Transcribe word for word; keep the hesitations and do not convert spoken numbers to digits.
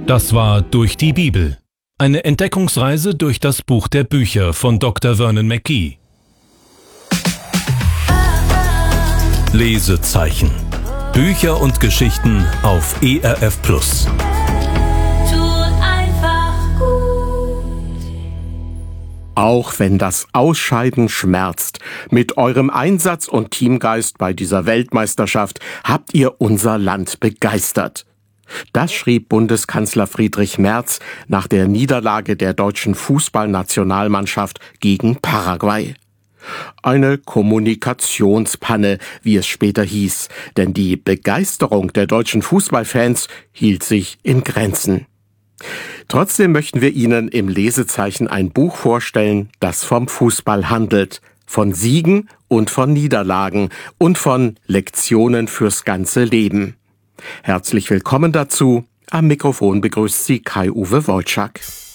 Das war Durch die Bibel. Eine Entdeckungsreise durch das Buch der Bücher von Doktor Vernon McGee. Lesezeichen. Bücher und Geschichten auf E R F Plus. Auch wenn das Ausscheiden schmerzt, mit eurem Einsatz und Teamgeist bei dieser Weltmeisterschaft habt ihr unser Land begeistert. Das schrieb Bundeskanzler Friedrich Merz nach der Niederlage der deutschen Fußballnationalmannschaft gegen Paraguay. Eine Kommunikationspanne, wie es später hieß, denn die Begeisterung der deutschen Fußballfans hielt sich in Grenzen. Trotzdem möchten wir Ihnen im Lesezeichen ein Buch vorstellen, das vom Fußball handelt, von Siegen und von Niederlagen und von Lektionen fürs ganze Leben. Herzlich willkommen dazu. Am Mikrofon begrüßt Sie Kai-Uwe Wojczak.